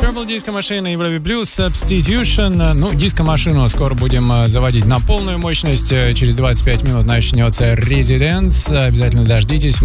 Purple диско-машина, Европе Плюс, Substitution. Ну, диско-машину скоро будем заводить на полную мощность. Через 25 минут начнется Residence. Обязательно дождитесь.